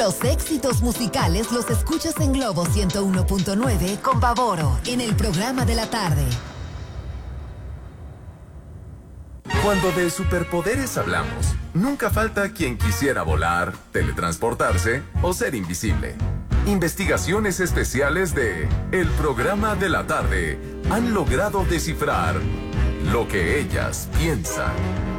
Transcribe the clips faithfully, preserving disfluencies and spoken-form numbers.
Los éxitos musicales los escuchas en Globo ciento uno punto nueve con Pavoro en el programa de la tarde. Cuando de superpoderes hablamos, nunca falta quien quisiera volar, teletransportarse o ser invisible. Investigaciones especiales de El Programa de la Tarde han logrado descifrar lo que ellas piensan.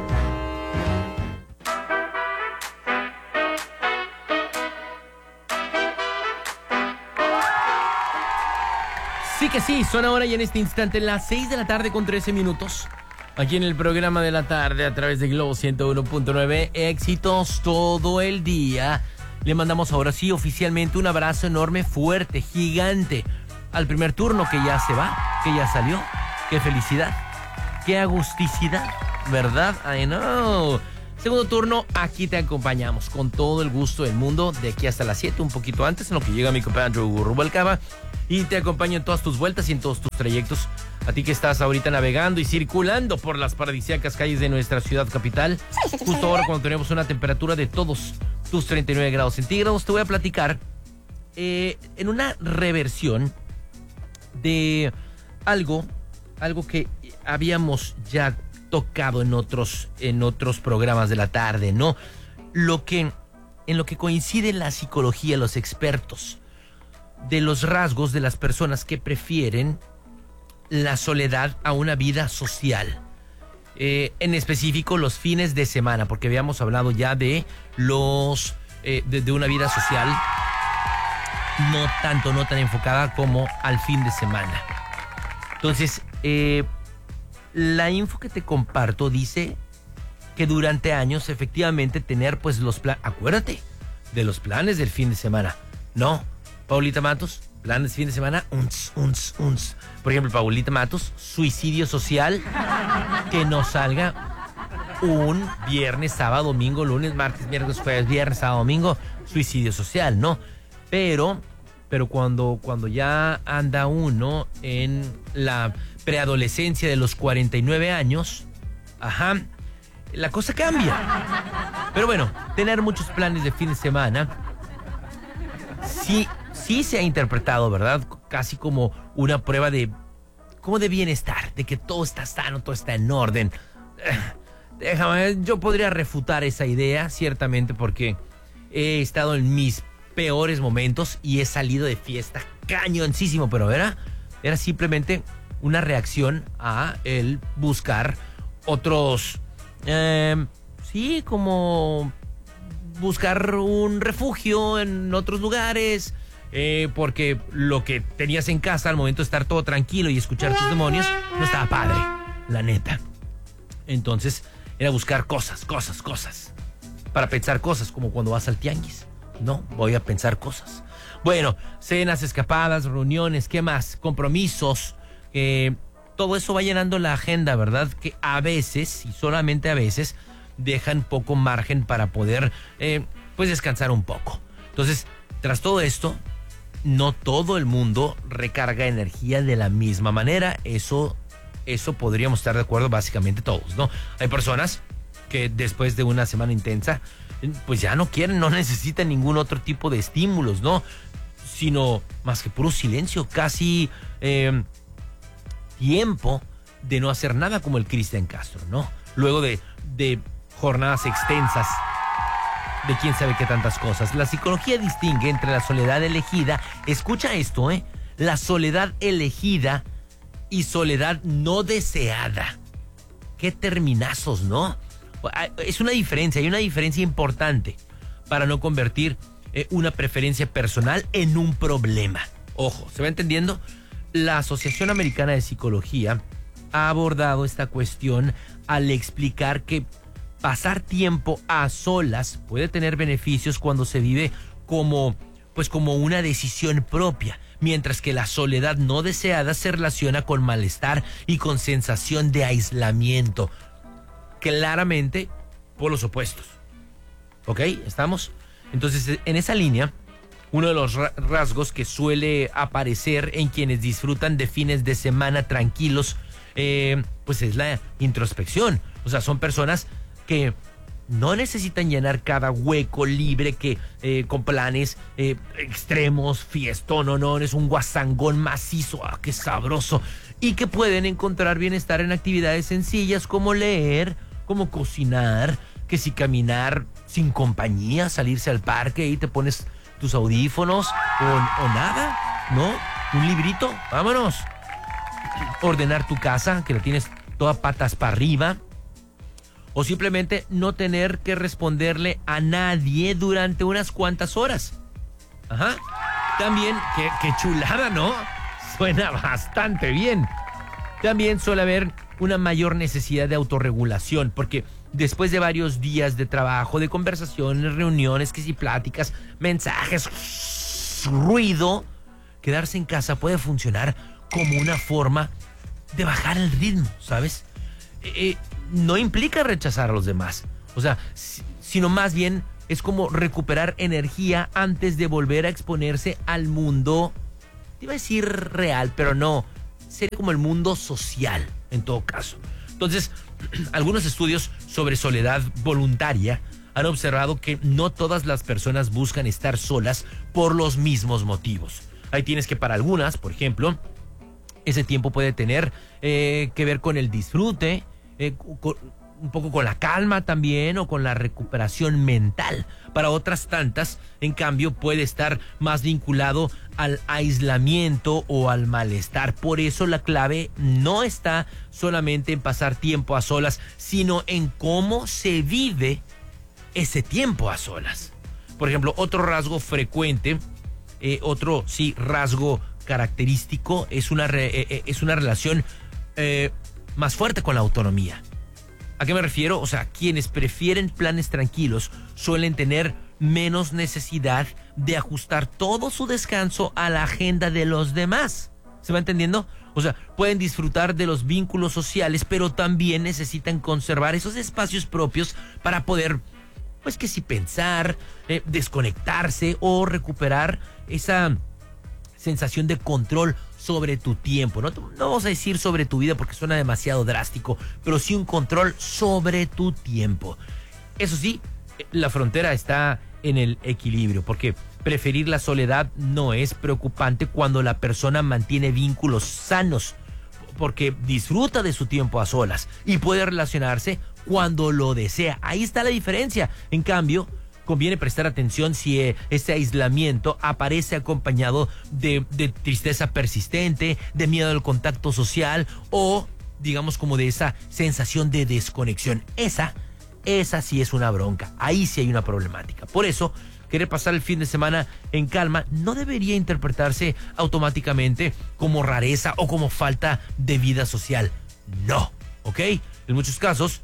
Sí que sí, son ahora y en este instante las seis de la tarde con trece minutos. Aquí en el Programa de la Tarde a través de Globo ciento uno punto nueve. Éxitos todo el día. Le mandamos ahora sí oficialmente un abrazo enorme, fuerte, gigante al primer turno que ya se va, que ya salió. Qué felicidad, qué agusticidad, ¿verdad? I know. Segundo turno, aquí te acompañamos con todo el gusto del mundo de aquí hasta las siete, un poquito antes, en lo que llega mi compañero Andrew Rubalcaba. Y te acompaño en todas tus vueltas y en todos tus trayectos. A ti que estás ahorita navegando y circulando por las paradisíacas calles de nuestra ciudad capital. Justo ahora cuando tenemos una temperatura de todos tus treinta y nueve grados centígrados, te voy a platicar eh, en una reversión de algo, algo que habíamos ya tocado en otros, en otros programas de la tarde, ¿no? Lo que, en lo que coincide la psicología, los expertos, de los rasgos de las personas que prefieren la soledad a una vida social. Eh, en específico, los fines de semana, porque habíamos hablado ya de los eh, de, de una vida social no tanto, no tan enfocada como al fin de semana. Entonces, eh, la info que te comparto dice que durante años, efectivamente, tener pues los planes, acuérdate de los planes del fin de semana. No, Paulita Matos, planes de fin de semana, uns, uns, uns. Por ejemplo, Paulita Matos, suicidio social, que no salga un viernes, sábado, domingo, lunes, martes, miércoles, jueves, viernes, sábado, domingo, suicidio social, ¿no? Pero, pero cuando, cuando ya anda uno en la preadolescencia de los cuarenta y nueve años, ajá, la cosa cambia. Pero bueno, tener muchos planes de fin de semana, sí, sí se ha interpretado, ¿verdad? Casi como una prueba de, como de bienestar, de que todo está sano, todo está en orden. Déjame, yo podría refutar esa idea, ciertamente, porque he estado en mis peores momentos y he salido de fiesta cañoncísimo, pero era, era simplemente una reacción a el buscar otros, eh, sí, como buscar un refugio en otros lugares, eh, porque lo que tenías en casa al momento de estar todo tranquilo y escuchar tus demonios no estaba padre, la neta. Entonces era buscar cosas, cosas, cosas, para pensar cosas, como cuando vas al tianguis. No, voy a pensar cosas. Bueno, cenas, escapadas, reuniones, ¿qué más? Compromisos, eh, todo eso va llenando la agenda, ¿verdad? Que a veces, y solamente a veces, dejan poco margen para poder, eh, pues, descansar un poco. Entonces, tras todo esto, no todo el mundo recarga energía de la misma manera. Eso, eso podríamos estar de acuerdo básicamente todos, ¿no? Hay personas que después de una semana intensa, pues ya no quieren, no necesitan ningún otro tipo de estímulos, ¿no? Sino más que puro silencio, casi eh, tiempo de no hacer nada, como el Cristian Castro, ¿no? Luego de, de jornadas extensas de quién sabe qué tantas cosas. La psicología distingue entre la soledad elegida, escucha esto, ¿eh? La soledad elegida y soledad no deseada. Qué terminazos, ¿no? Es una diferencia, hay una diferencia importante para no convertir eh, una preferencia personal en un problema. Ojo, ¿se va entendiendo? La Asociación Americana de Psicología ha abordado esta cuestión al explicar que pasar tiempo a solas puede tener beneficios cuando se vive como, pues como una decisión propia, mientras que la soledad no deseada se relaciona con malestar y con sensación de aislamiento. Claramente por los opuestos. ¿Ok? ¿Estamos? Entonces, en esa línea, uno de los rasgos que suele aparecer en quienes disfrutan de fines de semana tranquilos, eh, pues es la introspección. O sea, son personas que no necesitan llenar cada hueco libre que eh, con planes eh, extremos, fiestón o no, es un guasangón macizo, ah, qué sabroso, y que pueden encontrar bienestar en actividades sencillas como leer, como cocinar, que si caminar sin compañía, salirse al parque y te pones tus audífonos o, o nada, ¿no? Un librito, vámonos. Ordenar tu casa, que la tienes toda patas para arriba. O simplemente no tener que responderle a nadie durante unas cuantas horas. Ajá. También, qué, qué chulada, ¿no? Suena bastante bien. También suele haber una mayor necesidad de autorregulación, porque después de varios días de trabajo, de conversaciones, reuniones, que si pláticas, mensajes, ruido, quedarse en casa puede funcionar como una forma de bajar el ritmo, ¿sabes? Eh, no implica rechazar a los demás, o sea, sino más bien es como recuperar energía antes de volver a exponerse al mundo, te iba a decir real, pero no, sería como el mundo social en todo caso. Entonces, algunos estudios sobre soledad voluntaria han observado que no todas las personas buscan estar solas por los mismos motivos. Ahí tienes que para algunas, por ejemplo, ese tiempo puede tener eh, que ver con el disfrute, eh, con, un poco con la calma también o con la recuperación mental. Para otras tantas, en cambio, puede estar más vinculado al aislamiento o al malestar. Por eso la clave no está solamente en pasar tiempo a solas, sino en cómo se vive ese tiempo a solas. Por ejemplo, otro rasgo frecuente, eh, otro sí rasgo característico es una, re, eh, es una relación eh, más fuerte con la autonomía. ¿A qué me refiero? O sea, quienes prefieren planes tranquilos suelen tener menos necesidad de ajustar todo su descanso a la agenda de los demás. ¿Se va entendiendo? O sea, pueden disfrutar de los vínculos sociales, pero también necesitan conservar esos espacios propios para poder, pues que si pensar, eh, desconectarse o recuperar esa sensación de control sobre tu tiempo. No, no vamos a decir sobre tu vida porque suena demasiado drástico, pero sí un control sobre tu tiempo. Eso sí, la frontera está en el equilibrio, porque preferir la soledad no es preocupante cuando la persona mantiene vínculos sanos, porque disfruta de su tiempo a solas y puede relacionarse cuando lo desea. Ahí está la diferencia. En cambio, conviene prestar atención si eh, ese aislamiento aparece acompañado de, de tristeza persistente, de miedo al contacto social o, digamos, como de esa sensación de desconexión. Esa, esa sí es una bronca. Ahí sí hay una problemática. Por eso, querer pasar el fin de semana en calma no debería interpretarse automáticamente como rareza o como falta de vida social. No, ¿ok? En muchos casos,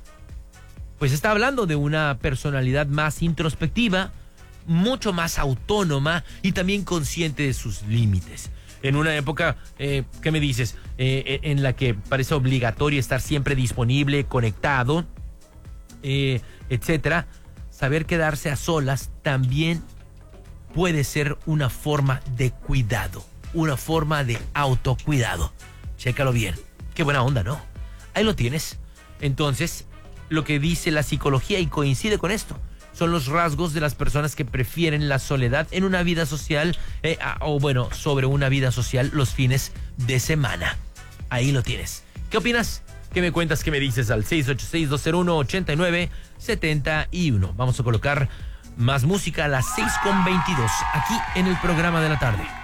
pues está hablando de una personalidad más introspectiva, mucho más autónoma y también consciente de sus límites. En una época, eh, ¿qué me dices? Eh, en la que parece obligatorio estar siempre disponible, conectado, eh, etcétera. Saber quedarse a solas también puede ser una forma de cuidado, una forma de autocuidado. Chécalo bien. Qué buena onda, ¿no? Ahí lo tienes. Entonces, lo que dice la psicología y coincide con esto son los rasgos de las personas que prefieren la soledad en una vida social eh, o bueno, sobre una vida social los fines de semana. Ahí lo tienes. ¿Qué opinas? ¿Qué me cuentas? ¿Qué me dices al seis ocho seis, dos cero uno, ocho nueve siete uno? Vamos a colocar más música a las seis con veintidós aquí en el programa de la tarde.